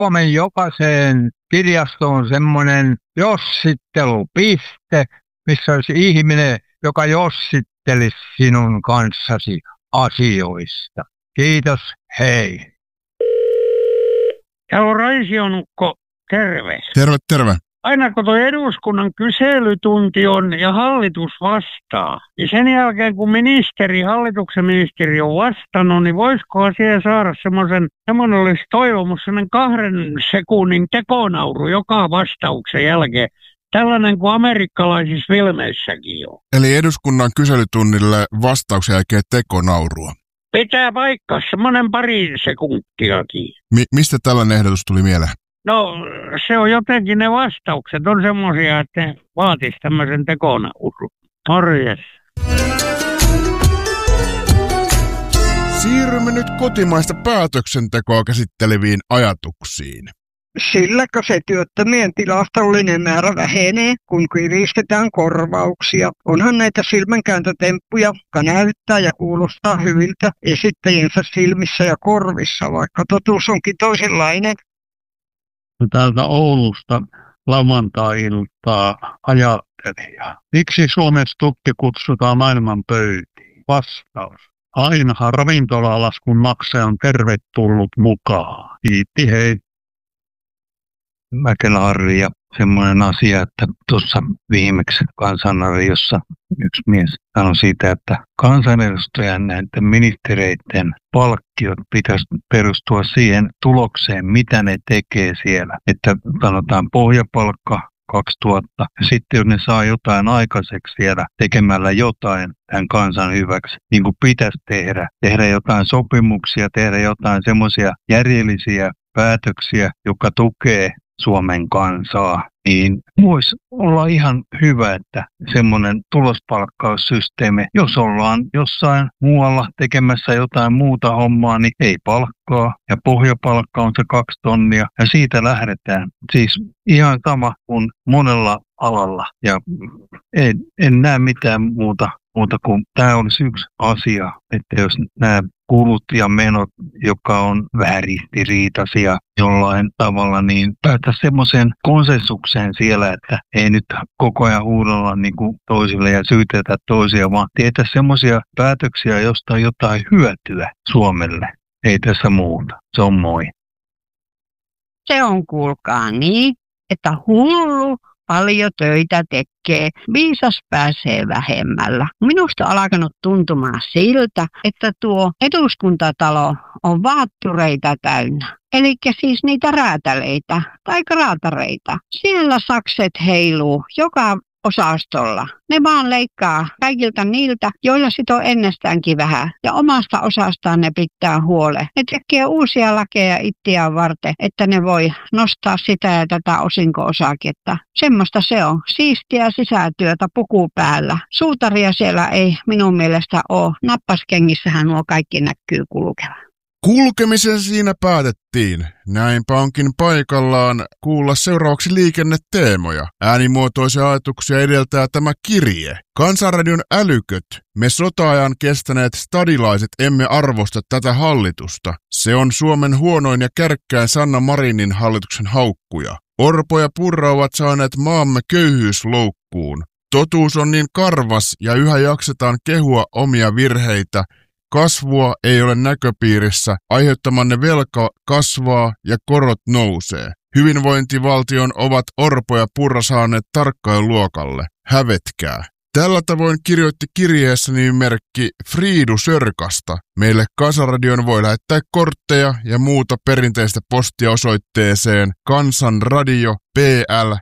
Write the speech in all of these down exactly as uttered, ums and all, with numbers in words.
Lipponen jokaiseen kirjastoon semmoinen jossittelupiste, missä olisi ihminen, joka jossittelisi sinun kanssasi asioista. Kiitos, hei. Täällä on Raisionukko, terve. Terve, terve. Aina kun tuo eduskunnan kyselytunti on ja hallitus vastaa, niin sen jälkeen kun ministeri, hallituksen ministeri on vastannut, niin voisikohan siellä saada semmoisen, semmoinen olisi toivomus, semmoinen kahden sekunnin tekonauru joka vastauksen jälkeen. Tällainen kuin amerikkalaisissa filmeissäkin on. Eli eduskunnan kyselytunnille vastauksen jälkeen tekonaurua. Pitää paikkaa semmoinen pari sekuntiakin. Mi- mistä tällainen ehdotus tuli mieleen? No se on jotenkin, ne vastaukset on semmoisia, että ne vaatisi tämmöisen tekonaurun. Morjes. Siirrymme nyt kotimaista päätöksentekoa käsitteleviin ajatuksiin. Silläkö se työttömien tilastollinen määrä vähenee, kun kiristetään korvauksia? Onhan näitä silmänkääntötemppuja, jotka näyttää ja kuulostaa hyviltä esittäjiensä silmissä ja korvissa, vaikka totuus onkin toisenlainen. Täältä Oulusta lauantai-iltaa ajattelija. Miksi Suomen Stuppi kutsutaan maailman pöytiin? Vastaus. Ainahan ravintolalaskun maksaja on tervetullut mukaan. Kiitti, hei. Mäkelä Harri ja semmoinen asia, että tuossa viimeksi Kansanradiossa yksi mies sanoi siitä, että kansanedustajan näiden ministereiden palkkiot pitäisi perustua siihen tulokseen, mitä ne tekee siellä. Että sanotaan pohjapalkka kaksituhatta ja sitten jos ne saa jotain aikaiseksi siellä tekemällä jotain tämän kansan hyväksi, niin kuin pitäisi tehdä, tehdä jotain sopimuksia, tehdä jotain semmoisia järjellisiä päätöksiä, joka tukee Suomen kansaa, niin voisi olla ihan hyvä, että semmoinen tulospalkkaussysteemi, jos ollaan jossain muualla tekemässä jotain muuta hommaa, niin ei palkkaa ja pohjapalkka on se kaksi tonnia ja siitä lähdetään. Siis ihan sama kuin monella alalla ja en, en näe mitään muuta, muuta kuin tämä olisi yksi asia, että jos nämä kulut ja menot, joka on vähän ristiriitaisia jollain tavalla, niin päästä semmoiseen konsensukseen siellä, että ei nyt koko ajan huudella niin kuin toisille ja syytetä toisia, vaan tehdä semmoisia päätöksiä, josta on jotain hyötyä Suomelle. Ei tässä muuta. Se on moi. Se on kuulkaa niin, että hullu paljon töitä tekee, viisas pääsee vähemmällä. Minusta on alkanut tuntumaan siltä, että tuo eduskuntatalo on vaattureita täynnä. Eli siis niitä räätäleitä tai kraatareita. Siellä sakset heiluu joka osastolla. Ne vaan leikkaa kaikilta niiltä, joilla sit on ennestäänkin vähän. Ja omasta osastaan ne pitää huolen. Ne tekee uusia lakeja itseään varten, että ne voi nostaa sitä ja tätä osinko-osaketta. Semmoista se on. Siistiä sisätyötä puku päällä. Suutaria siellä ei minun mielestä ole. Nappaskengissähän nuo kaikki näkyy kulkevan. Kulkemisen siinä päätettiin. Näinpä onkin paikallaan kuulla seuraavaksi liikenneteemoja. Äänimuotoisia ajatuksia edeltää tämä kirje. Kansanradion älyköt. Me sota-ajan kestäneet stadilaiset emme arvosta tätä hallitusta. Se on Suomen huonoin ja kärkkäin Sanna Marinin hallituksen haukkuja. Orpo ja Purra ovat saaneet maamme köyhyysloukkuun. Totuus on niin karvas ja yhä jaksetaan kehua omia virheitä. Kasvua ei ole näköpiirissä, aiheuttamanne velka kasvaa ja korot nousee. Hyvinvointivaltion ovat Orpo ja Purra saaneet tarkkailuluokalle. Hävetkää. Tällä tavoin kirjoitti kirjeessä nimimerkki Friidu Sörkasta. Meille Kansanradion voi lähettää kortteja ja muuta perinteistä postia osoitteeseen Kansanradio P L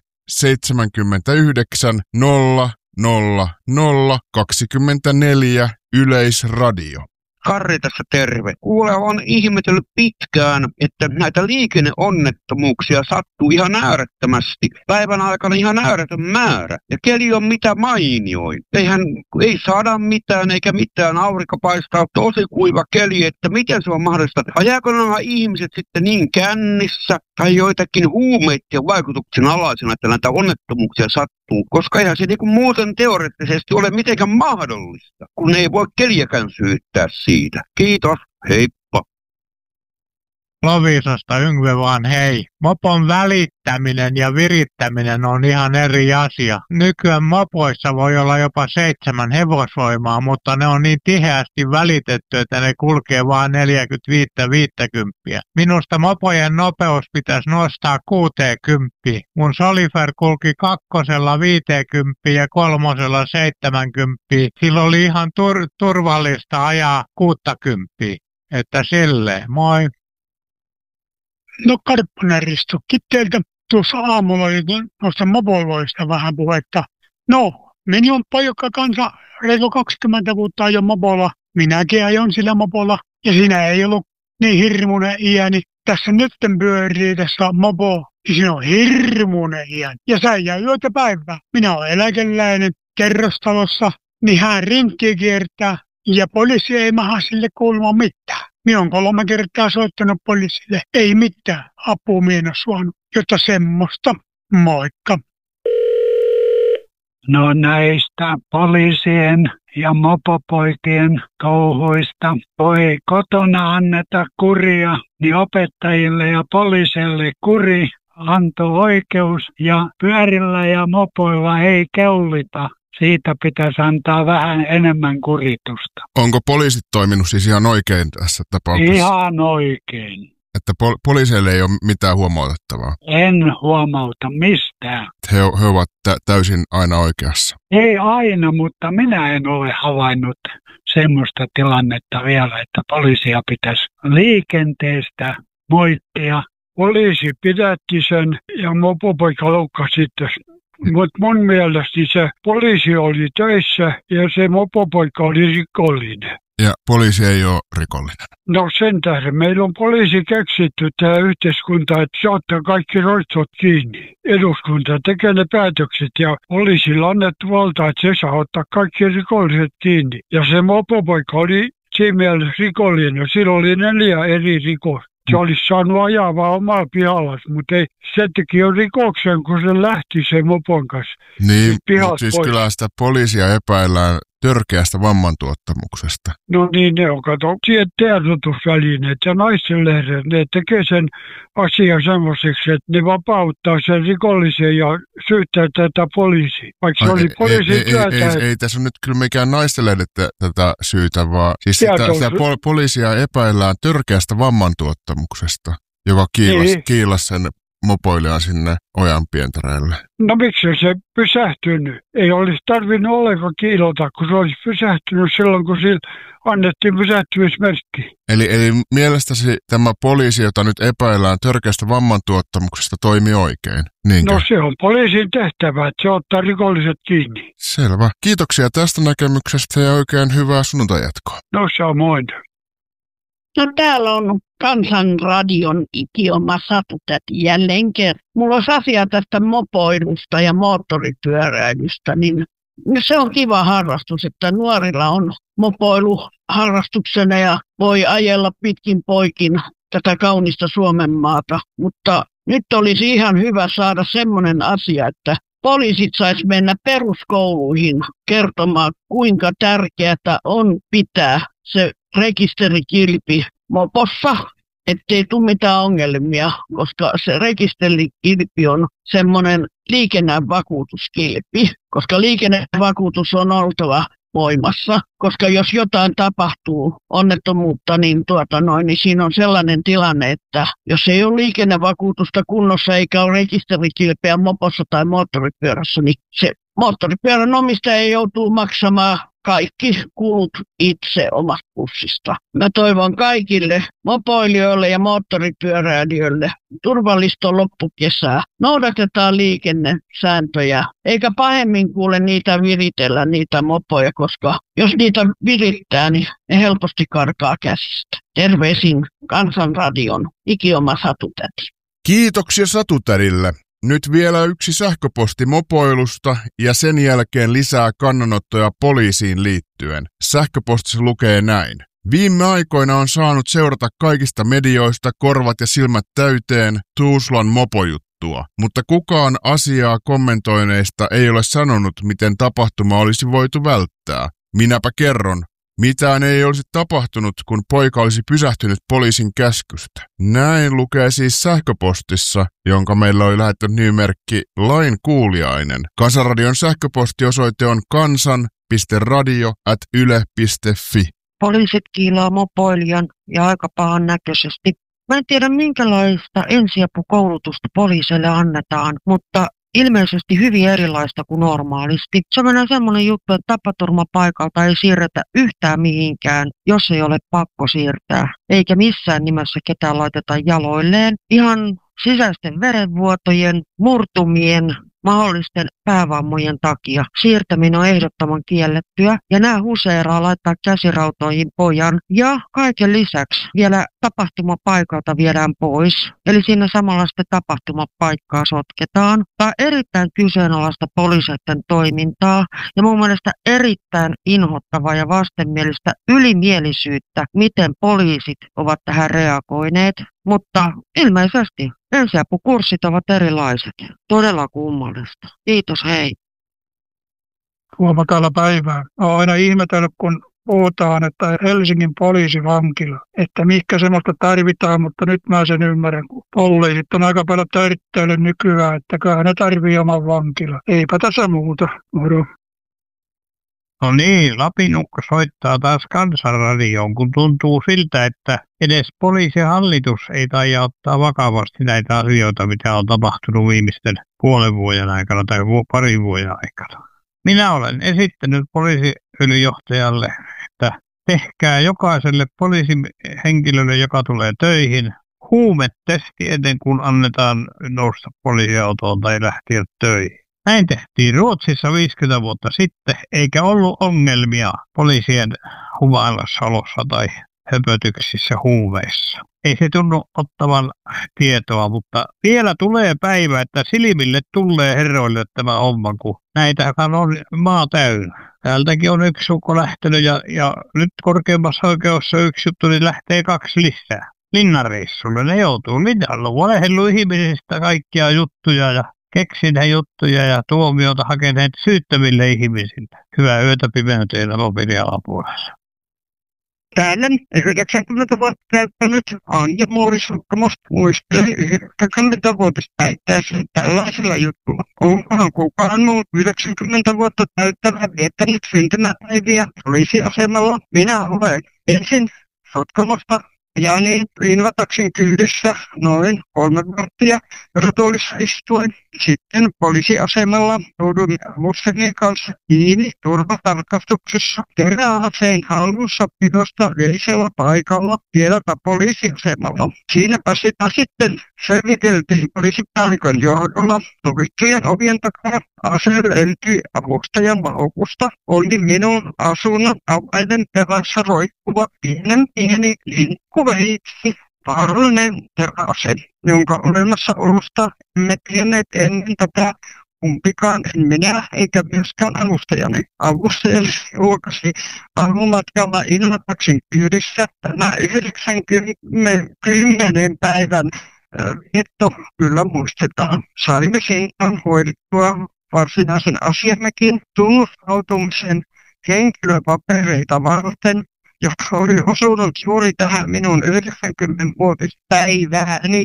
seitsemänkymmentäyhdeksän nolla nolla nolla kaksikymmentäneljä Yleisradio. Karri tässä terve. Kuule, on ihmetellyt pitkään, että näitä liikenneonnettomuuksia sattuu ihan äärettömästi. Päivän aikana ihan ääretön määrä. Ja keli on mitä mainioin. Eihän, ei saada mitään eikä mitään. Aurinko paistaa, tosi kuiva keli, että miten se on mahdollista. Ajaako nämä ihmiset sitten niin kännissä tai joitakin huumeiden vaikutuksen alaisena, että näitä onnettomuuksia sattuu? Koska eihän se niin kuin muuten teoreettisesti ole mitenkään mahdollista, kun ei voi keliäkään syyttää siitä. Kiitos, heippa. Loviisasta Yngve vaan hei. Mopon välittäminen ja virittäminen on ihan eri asia. Nykyään mopoissa voi olla jopa seitsemän hevosvoimaa, mutta ne on niin tiheästi välitetty, että ne kulkee vaan neljäkymmentäviisi viisikymmentä. Minusta mopojen nopeus pitäisi nostaa kuusikymmentä. Mun Solifer kulki kakkosella viisikymmentä ja kolmosella seitsemänkymmentä. Sillä oli ihan tur- turvallista ajaa kuusikymmentä. Että silleen, moi. No Karppanen Risto, kitteiltä tuossa aamulla oli noista mopoiluista vähän puhetta. No, minun poika kanssa reilu kaksikymmentä vuotta ajon mopolla. Minäkin ajon sillä mopolla. Ja siinä ei ollut niin hirmuinen iäni. Tässä nytten pyörii tässä mopo. Ja siinä on hirmuinen iäni. Ja sä jää yötä päivää. Minä olen eläkeläinen kerrostalossa. Niin hän rinkkiä kiertää. Ja poliisi ei maha sille kuulua mitään. Minä olen kolme kertaa soittanut poliisille. Ei mitään. Apua minä en ole saanut. Jotta semmoista. Moikka. No näistä poliisien ja mopopoikien touhuista. Voi kotona anneta kuria, niin opettajille ja poliisille kuri antoi oikeus ja pyörillä ja mopoilla ei keulita. Siitä pitäisi antaa vähän enemmän kuritusta. Onko poliisit toiminut siis ihan oikein tässä tapauksessa? Ihan oikein. Että pol- poliiseille ei ole mitään huomautettavaa? En huomauta mistään. He, he ovat tä- täysin aina oikeassa? Ei aina, mutta minä en ole havainnut semmoista tilannetta vielä, että poliisia pitäisi liikenteestä moittia. Poliisi pidätti sen ja mopopoika loukkasi sitten. Mutta mun mielestä se poliisi oli töissä ja se mopopoika oli rikollinen. Ja poliisi ei ole rikollinen? No sen tähden. Meillä on poliisi keksitty tämä yhteiskunta, että se ottaa kaikki roistot kiinni. Eduskunta tekee ne päätökset ja poliisilla on annettu valta, että se saa ottaa kaikki rikolliset kiinni. Ja se mopopoika oli siinä mielessä rikollinen. Sillä oli neljä eri rikosta. Se olisi saanut ajaa vaan omaa pihallas, mutta ei, se teki jo rikoksen, kun se lähti sen mopon kanssa. Niin, mutta siis pois. Kyllä sitä poliisia epäillään törkeästä vammantuottamuksesta. No niin, ne on kato, siihen tiedotusvälineet ja naistenlehdet, ne tekee sen asian semmoiseksi, että ne vapauttaa sen rikollisen ja syyttää tätä poliisia. Vaikka se Ai, oli poliisin ei, työtä. Ei, ei, ei, ei tässä on nyt kyllä mikään naistenlehdet tätä syytä, vaan siis sitä, sitä pol- poliisia epäillään törkeästä vammantuottamuksesta, joka kiilasi niin. kiilas sen mopoilijan sinne Ojanpientareelle. No miksi se pysähtynyt? Ei olisi tarvinnut ollenkaan kiilota, kun se olisi pysähtynyt silloin, kun sillä annettiin pysähtymismerkki. Eli, eli mielestäsi tämä poliisi, jota nyt epäillään törkeästä vammantuottamuksesta, toimii oikein? Niinkö? No se on poliisin tehtävä, että se ottaa rikolliset kiinni. Selvä. Kiitoksia tästä näkemyksestä ja oikein hyvää sunnuntajatkoa. No samoin. No täällä on Kansanradion ikioma Satutäti jälleen kerran. Mulla olisi asia tästä mopoilusta ja moottoripyöräilystä, niin se on kiva harrastus, että nuorilla on mopoilu harrastuksena ja voi ajella pitkin poikin tätä kaunista Suomen maata. Mutta nyt olisi ihan hyvä saada semmoinen asia, että poliisit sais mennä peruskouluihin kertomaan, kuinka tärkeää on pitää se rekisterikilpi mopossa, ettei tule mitään ongelmia, koska se rekisterikilpi on semmoinen liikennevakuutuskilpi, koska liikennevakuutus on oltava voimassa, koska jos jotain tapahtuu, onnettomuutta, niin, tuota noin, niin siinä on sellainen tilanne, että jos ei ole liikennevakuutusta kunnossa eikä ole rekisterikilpeä mopossa tai moottoripyörässä, niin se moottoripyörän omistaja joutuu maksamaan kaikki kulut itse omasta pussista. Mä toivon kaikille mopoilijoille ja moottoripyöräilijöille turvallista loppukesää. Noudatetaan liikennesääntöjä, eikä pahemmin kuule niitä viritellä, niitä mopoja, koska jos niitä virittää, niin ne helposti karkaa käsistä. Terveisin Kansanradion ikioma Satutäti. Kiitoksia Satutädille. Nyt vielä yksi sähköposti mopoilusta ja sen jälkeen lisää kannanottoja poliisiin liittyen. Sähköpostissa lukee näin. Viime aikoina on saanut seurata kaikista medioista korvat ja silmät täyteen Tuusulan mopojuttua, mutta kukaan asiaa kommentoineista ei ole sanonut, miten tapahtuma olisi voitu välttää. Minäpä kerron, Mitään ei olisi tapahtunut, kun poika olisi pysähtynyt poliisin käskystä. Näin lukee siis sähköpostissa, jonka meillä oli lähettänyt nimimerkki Lainkuuliainen. Kansanradion sähköpostiosoite on kansan piste radio ät yle piste fi. Poliisit kiilaa mopoilijan ja aika pahan näköisesti. Mä en tiedä minkälaista ensiapukoulutusta poliisille annetaan, mutta ilmeisesti hyvin erilaista kuin normaalisti. Se menee semmoinen juttu, että tapaturmapaikalta ei siirretä yhtään mihinkään, jos ei ole pakko siirtää. Eikä missään nimessä ketään laiteta jaloilleen. Ihan sisäisten verenvuotojen, murtumien, mahdollisten päävammojen takia siirtäminen on ehdottoman kiellettyä ja nämä huseeraa laittaa käsirautoihin pojan ja kaiken lisäksi vielä tapahtumapaikalta viedään pois. Eli siinä samalla sitten tapahtumapaikkaa sotketaan. Tämä on erittäin kyseenalaista poliiseiden toimintaa ja mun mielestä erittäin inhottavaa ja vastenmielistä ylimielisyyttä, miten poliisit ovat tähän reagoineet. Mutta ilmeisesti ensiapukurssit ovat erilaiset. Todella kummallista. Kiitos, hei. Huomataan päivää. Olen aina ihmetellyt, kun puhutaan, että Helsingin poliisivankila, että mihinkä semmoista tarvitaan, mutta nyt mä sen ymmärrän, kun poliisit on aika paljon törttöillyt nykyään, että kyllä ne tarvii oman vankila. Eipä tässä muuta. Moro. No niin, Lapinukka soittaa taas Kansanradioon, kun tuntuu siltä, että edes poliisihallitus ei taida ottaa vakavasti näitä asioita, mitä on tapahtunut viimeisten puolen vuoden aikana tai parin vuoden aikana. Minä olen esittänyt poliisiylijohtajalle, että tehkää jokaiselle poliisihenkilölle, joka tulee töihin, huumetesti ennen kuin annetaan nousta poliisiautoon tai lähteä töihin. Näin tehtiin Ruotsissa viisikymmentä vuotta sitten, eikä ollut ongelmia poliisien humalassa tai höpötyksissä huumeissa. Ei se tunnu ottavan tietoa, mutta vielä tulee päivä, että silmille tulee herroille tämä homma, kun näitähän on maa täynnä. Täältäkin on yksi sukko lähtenyt ja, ja nyt korkeimmassa oikeudessa yksi juttu, niin lähtee kaksi lisää. Linnanreissulle ne joutuu linnalle, valehellut ihmisistä kaikkia juttuja ja keksineet juttuja ja tuomiota hakeneet syyttäville ihmisille. Hyvää yötä pimeyteen Lopirin alapuolella. Täällä yhdeksänkymmentä vuotta täyttänyt Anja Muurisukkamus muistelee yhdeksänkymmentä-vuotispäittäessä tällaisella juttulla. Onkohan kukaan muu yhdeksänkymmentä vuotta täyttävä viettänyt syntymäpäiviä poliisiasemalla? Minä olen ensin Sotkamosta ja niin Invataksin kyydissä noin kolme vuotta rotuolissa istuen. Sitten poliisiasemalla joudun avustajien kanssa kiinni turvatarkastuksessa teräaseen hallussa pidosta yleisellä paikalla vieläpä poliisiasemalla. Siinäpä sitä sitten selviteltiin poliisipäällikön johdolla. Sovittujen ovien takana ase löytyi avustajan laukusta. Oli minun asunnon avainen perässä roikkuva pienen pieni linkkuveitsi. Vaarallinen teräase, jonka olemassaolosta emme tienneet ennen tätä kumpikaan, en minä eikä myöskään avustajani. Avustajani julkaisi aamumatkalla Invataksin kyydissä tämä yhdeksänkymmentä päivän vietto kyllä muistetaan. Saimme sinne hoidettua varsinaisen asiammekin tunnustautumisen henkilöpapereita varten, joka oli osunut juuri tähän minun yhdeksänkymmenvuotispäivääni.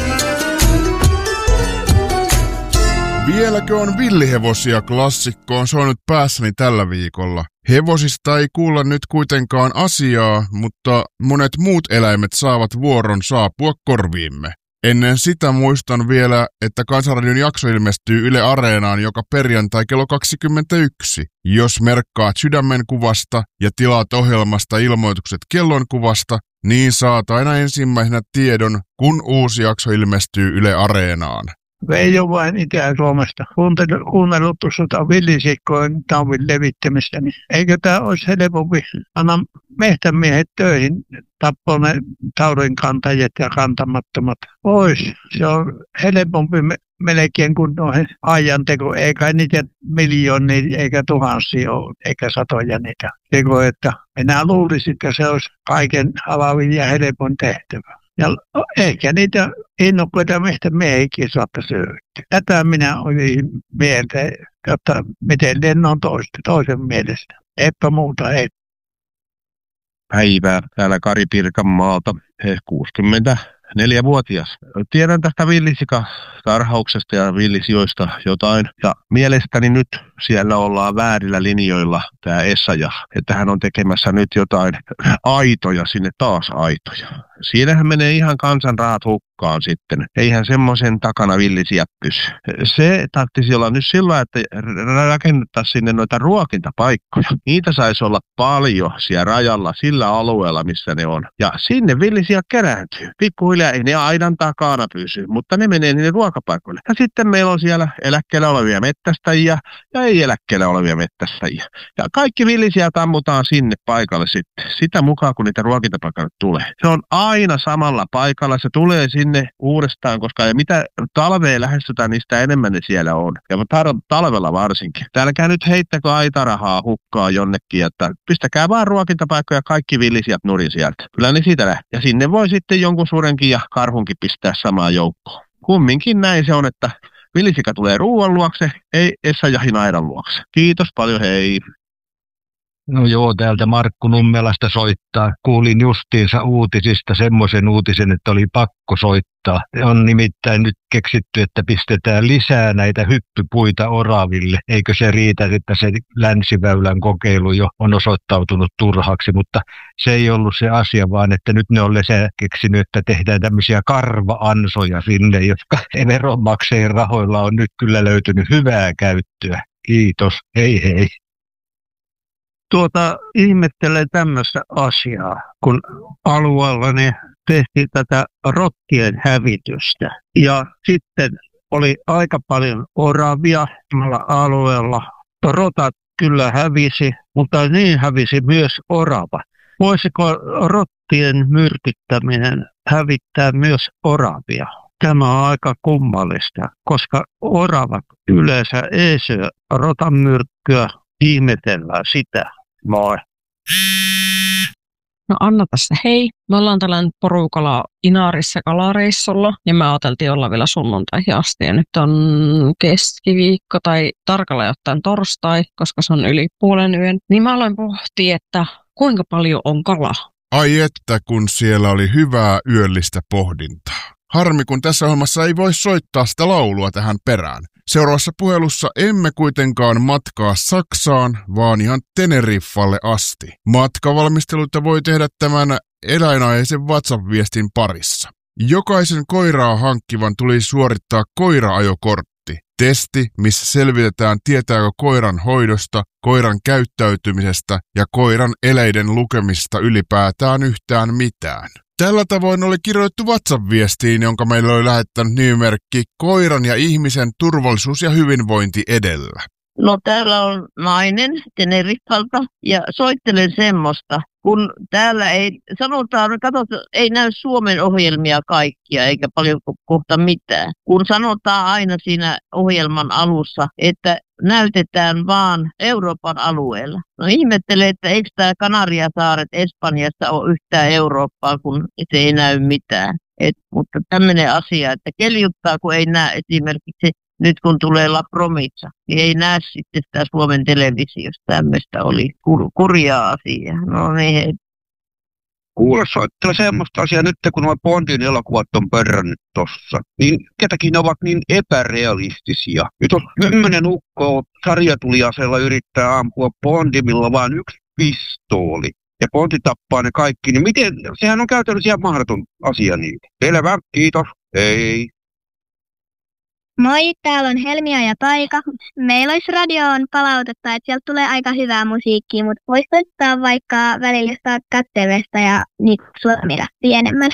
Vieläkö on villihevosia klassikko on soinut päässäni tällä viikolla. Hevosista ei kuulla nyt kuitenkaan asiaa, mutta monet muut eläimet saavat vuoron saapua korviimme. Ennen sitä muistan vielä, että Kansanradion jakso ilmestyy Yle Areenaan joka perjantai kello kaksikymmentäyksi. Jos merkkaat sydämen kuvasta ja tilaat ohjelmasta ilmoitukset kellonkuvasta, niin saat aina ensimmäisenä tiedon, kun uusi jakso ilmestyy Yle Areenaan. Veijo vain Itä-Suomesta. Kuunnellut tuossa villisikkojen taudin levittämistä, niin eikö tämä olisi helpompi anna mehtämiehet töihin, tappaa ne taudin kantajat ja kantamattomat pois. Se on helpompi me, melkein kuin noihin ajanteko, eikä niitä miljoonia eikä tuhansia ole, eikä satoja niitä tekoja, että minä luulisin, että se olisi kaiken avaavin ja helpoin tehtävä. Ja ehkä niitä innokkaita meistä miehikin saattaisi löytyä. Tätä minä olin mieltä, että miten lennon toista, toisen mielestä. Eipä muuta, ei. päivää täällä Kari-Pirkanmaalta, kuusikymmentäneljävuotias. Tiedän tästä villisikatarhauksesta ja villisijoista jotain, ja mielestäni nyt siellä ollaan väärillä linjoilla, tämä Essayah, että hän on tekemässä nyt jotain aitoja, sinne taas aitoja. Siinähän menee ihan kansan rahat hukkaan sitten. Eihän semmoisen takana villisiä pysy. Se tarvitsisi olla nyt sillä, että rakennettaisiin sinne noita ruokintapaikkoja. Niitä saisi olla paljon siellä rajalla, sillä alueella, missä ne on. Ja sinne villisiä kerääntyy. Pikkuhiljaa ei ne aidan takana pysy, mutta ne menee niille ruokapaikoille. Ja sitten meillä on siellä eläkkeellä olevia mettästäjiä ja ei eläkkeellä olevia mettästäjiä. Ja kaikki villisiä tammutaan sinne paikalle sitten. Sitä mukaan, kun niitä ruokintapaikoille tulee. Se on aina samalla paikalla. Se tulee sinne uudestaan, koska ja mitä talveen lähestytään, niin sitä enemmän ne siellä on. Ja tar- talvella varsinkin. Täälläkään nyt heittäkö aitarahaa hukkaa jonnekin, että pistäkää vaan ruokintapaikkoja kaikki villisijat nurin sieltä. Kyllä ne siitä lähtee. Ja sinne voi sitten jonkun surenkin ja karhunkin pistää samaan joukkoon. Kumminkin näin se on, että villisika tulee ruoan luokse, ei Essayahin aidan luokse. Kiitos paljon, hei. No joo, täältä Markku Nummelasta soittaa. Kuulin justiinsa uutisista semmoisen uutisen, että oli pakko soittaa. On nimittäin nyt keksitty, että pistetään lisää näitä hyppypuita oraville. Eikö se riitä, että se länsiväylän kokeilu jo on osoittautunut turhaksi, mutta se ei ollut se asia, vaan että nyt ne on se keksinyt, että tehdään tämmöisiä karva-ansoja sinne, jotka veronmaksajien rahoilla on nyt kyllä löytynyt hyvää käyttöä. Kiitos, hei hei. Tuota, ihmettelen tämmöistä asiaa, kun alueellani tehtiin tätä rottien hävitystä. Ja sitten oli aika paljon oravia tällä alueella. Rotat kyllä hävisi, mutta niin hävisi myös orava. Voisiko rottien myrkyttäminen hävittää myös oravia? Tämä on aika kummallista, koska oravat yleensä ei syö rotan myrkkyä. Ihmetellään sitä. Moi. No Anna tässä, hei. Me ollaan tällainen porukalla Inaarissa kalareissulla ja me ajateltiin olla vielä sunnuntaihin asti. Ja nyt on keskiviikko tai tarkalleen ottaen torstai, koska se on yli puolen yön. Niin mä aloin pohtia, että kuinka paljon on kala. Ai että kun siellä oli hyvää yöllistä pohdintaa. Harmi kun tässä ohjelmassa ei voi soittaa sitä laulua tähän perään. Seuraavassa puhelussa emme kuitenkaan matkaa Saksaan, vaan ihan Teneriffalle asti. Matkavalmisteluita voi tehdä tämän eläinaiheisen WhatsApp-viestin parissa. Jokaisen koiraa hankkivan tulisi suorittaa koira-ajokortti. Testi, missä selvitetään tietääkö koiran hoidosta, koiran käyttäytymisestä ja koiran eleiden lukemisesta ylipäätään yhtään mitään. Tällä tavoin oli kirjoitettu WhatsApp-viestiin, jonka meille oli lähettänyt nimimerkki Koiran ja ihmisen turvallisuus ja hyvinvointi edellä. No täällä on nainen Teneriffalta ja soittelen semmoista, kun täällä ei, sanotaan, katsotaan, ei näy Suomen ohjelmia kaikkia eikä paljon kohta mitään. Kun sanotaan aina siinä ohjelman alussa, että näytetään vaan Euroopan alueella. No ihmettelen, että eikö tämä Kanariasaaret Espanjassa ole yhtään Eurooppaa, kun se ei näy mitään. Et, mutta tämmöinen asia, että keljuttaa, kun ei näe esimerkiksi nyt kun tulee La Promiza, niin ei näe sitten sitä Suomen televisiosta. Tämmöistä oli kur- kurjaa asiaa. No niin, hei. Kuule, soittele semmoista asiaa nyt, kun nuo Bondin elokuvat on pörrännyt tossa. Niin ketäkin ne ovat niin epärealistisia. Nyt on kymmenen ukkoa sarjatuliaseella yrittää ampua Bondimilla vain yksi pistooli. Ja Bondi tappaa ne kaikki. Niin miten, sehän on käytännössä ihan mahdoton asia niin. Selvä, kiitos. Ei. Moi, täällä on Helmia ja Taika. Meillä olisi radioon palautetta, että sieltä tulee aika hyvää musiikkia, mutta voisi soittaa vaikka välillä jostain Kattelesta ja Nikko Suomila pienemmän.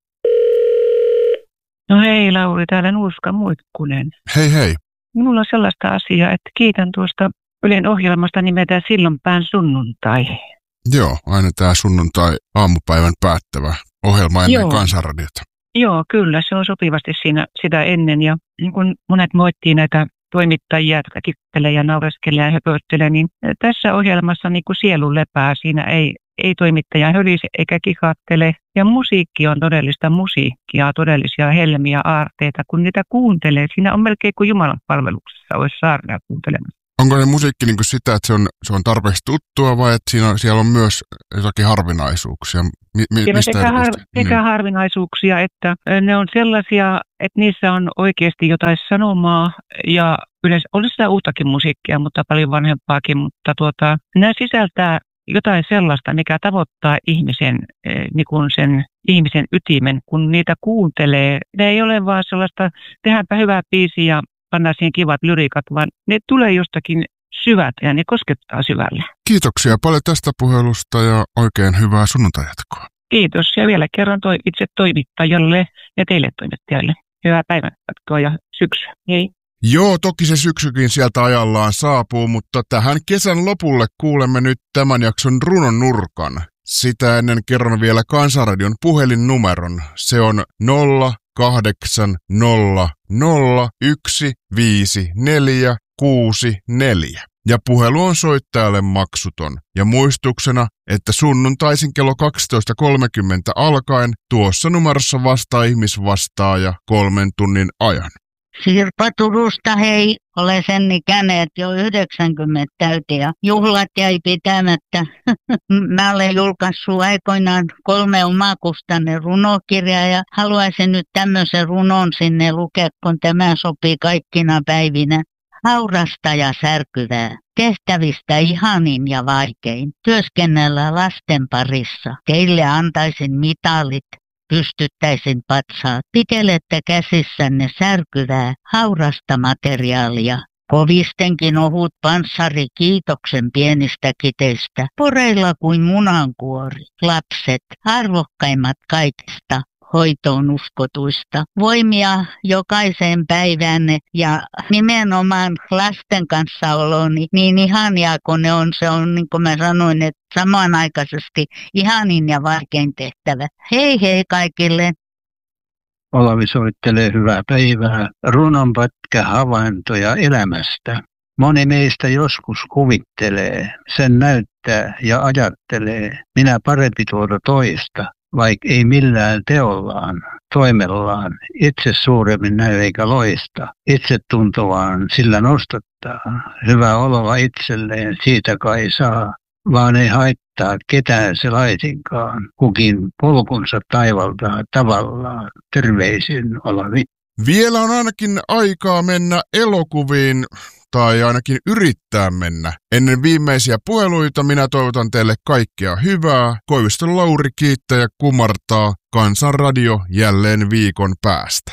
No hei Lauri, täällä Nuuska Muikkunen. Hei hei. Minulla on sellaista asiaa, että kiitän tuosta Ylen ohjelmasta nimeltään Sillanpään sunnuntai. Joo, aina tämä sunnuntai aamupäivän päättävä ohjelma ennen Joo. Kansanradiota. Joo, kyllä, se on sopivasti siinä sitä ennen ja niin kun monet moittii näitä toimittajia, jotka kikkelee ja naureskelee ja höpöttelee, niin tässä ohjelmassa niin kuin sielu lepää, siinä ei, ei toimittaja hölise eikä kikattele ja musiikki on todellista musiikkia, todellisia helmiä, aarteita, kun niitä kuuntelee, siinä on melkein kuin Jumalan palveluksessa olisi saarnaa kuuntelemassa. Onko se musiikki niin kuin sitä, että se on, se on tarpeeksi tuttua vai että siinä on, siellä on myös jotakin harvinaisuuksia? Mi, mi, Siellä mistä sekä, har, sekä niin. harvinaisuuksia, että ne on sellaisia, että niissä on oikeasti jotain sanomaa ja yleensä olisi sitä uuttakin musiikkia, mutta paljon vanhempaakin, mutta tuota, nämä sisältää jotain sellaista, mikä tavoittaa ihmisen, niin kuin sen ihmisen ytimen, kun niitä kuuntelee. Ne ei ole vaan sellaista, tehdäänpä hyvää biisiä ja pannaan siihen kivat lyriikat, vaan ne tulee jostakin syvät ja ne koskettaa syvälle. Kiitoksia paljon tästä puhelusta ja oikein hyvää sunnuntajatkoa. Kiitos ja vielä kerran toi itse toimittajalle ja teille toimittajalle. Hyvää päivänjatkoa ja syksyä. Hei. Joo, toki se syksykin sieltä ajallaan saapuu, mutta tähän kesän lopulle kuulemme nyt tämän jakson runon nurkan. Sitä ennen kerron vielä Kansanradion puhelinnumeron. Se on nolla kahdeksan nolla nolla yksi viisi neljä kuusi neljä. Ja puhelu on soittajalle maksuton. Ja muistuksena, että sunnuntaisin kello kaksitoista kolmekymmentä alkaen tuossa numerossa vastaa ihmisvastaaja kolmen tunnin ajan. Sirpa Turusta, hei. Olen sen ikäinen, että jo yhdeksänkymmentä täytin ja juhlat jäi pitämättä. Mä olen julkaissut aikoinaan kolme omakustanne runokirjaa ja haluaisin nyt tämmöisen runon sinne lukea, kun tämä sopii kaikkina päivinä. Haurasta ja särkyvää, tehtävistä ihanin ja vaikein, työskennellä lasten parissa. Teille antaisin mitalit. Pystyttäisin patsaat. Pikelette käsissänne särkyvää, haurasta materiaalia. Kovistenkin ohut panssari kiitoksen pienistä kiteistä. Poreilla kuin munankuori. Lapset, arvokkaimmat kaikista. Hoitoon uskotuista. Voimia jokaiseen päivänne ja nimenomaan lasten kanssa oloni niin ihania kun ne on. Se on niin kuin mä sanoin, että samanaikaisesti ihanin ja vaikein tehtävä. Hei hei kaikille. Olavi soittelee hyvää päivää. Runonpätkä havaintoja elämästä. Moni meistä joskus kuvittelee, sen näyttää ja ajattelee, minä parempi tuota toista. Vaikka ei millään teollaan, toimellaan, itse suuremmin näy eikä loista, itse tuntuvaan sillä nostattaa, hyvää oloa itselleen siitä kai saa, vaan ei haittaa ketään se laisinkaan, kukin polkunsa taivaltaa tavallaan, terveisin Olavi. Vielä on ainakin aikaa mennä elokuviin, tai ainakin yrittää mennä. Ennen viimeisiä puheluita minä toivotan teille kaikkea hyvää. Koiviston Lauri kiittää ja kumartaa. Kansanradio jälleen viikon päästä.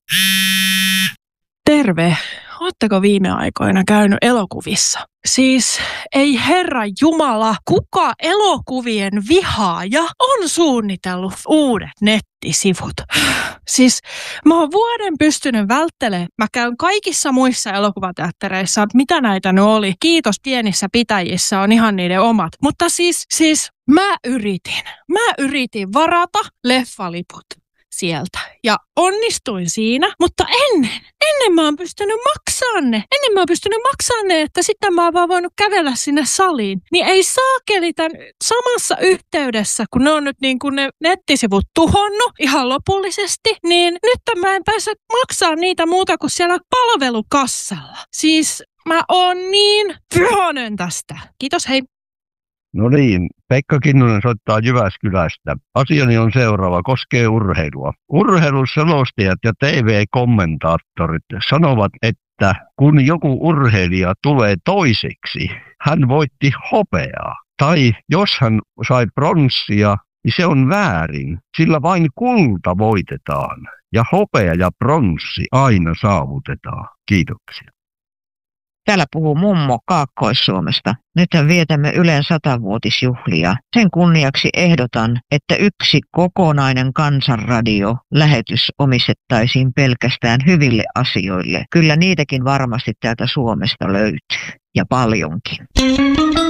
Terve! Ootteko viime aikoina käynyt elokuvissa? Siis ei herra jumala, kuka elokuvien vihaaja on suunnitellut uudet nettisivut? Siis mä oon vuoden pystynyt välttelemään. Mä käyn kaikissa muissa elokuvateattereissa, mitä näitä nyt oli. Kiitos pienissä pitäjissä on ihan niiden omat. Mutta siis, siis mä yritin. Mä yritin varata leffaliput sieltä. Ja onnistuin siinä, mutta ennen, ennen mä oon pystynyt maksamaan ne. Ennen mä oon pystynyt maksamaan ne, että sitten mä oon vaan voinut kävellä sinne saliin. Niin ei saakeli tämän samassa yhteydessä, kun ne on nyt niin kuin ne nettisivut tuhonnut ihan lopullisesti, niin nyt mä en pääse maksamaan niitä muuta kuin siellä palvelukassalla. Siis mä oon niin vihainen tästä. Kiitos, hei. No niin, Pekka Kinnunen soittaa Jyväskylästä. Asiani on seuraava, koskee urheilua. Urheilun selostajat ja T V-kommentaattorit sanovat, että kun joku urheilija tulee toiseksi, hän voitti hopeaa. Tai jos hän sai pronssia, niin se on väärin, sillä vain kulta voitetaan. Ja hopea ja pronssi aina saavutetaan. Kiitoksia. Täällä puhuu mummo Kaakkois-Suomesta. Nythän vietämme Ylen satavuotisjuhlia. Sen kunniaksi ehdotan, että yksi kokonainen Kansanradio-lähetys omistettaisiin pelkästään hyville asioille. Kyllä niitäkin varmasti täältä Suomesta löytyy. Ja paljonkin.